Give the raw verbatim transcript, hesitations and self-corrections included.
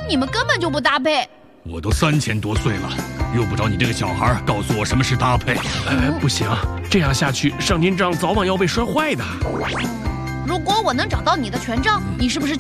你们根本就不搭配。 我都三千多岁了，用不着你这个小孩告诉我什么是搭配。 呃，不行，这样下去，上天杖早晚要被摔坏的。 如果我能找到你的权杖，你是不是